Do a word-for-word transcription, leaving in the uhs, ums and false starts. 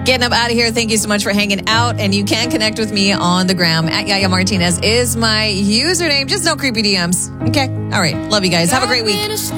Getting up out of here. Thank you so much for hanging out. And you can connect with me on the gram. At Yaya Martinez is my username. Just no creepy D Ms. Okay? All right. Love you guys. Have a great week.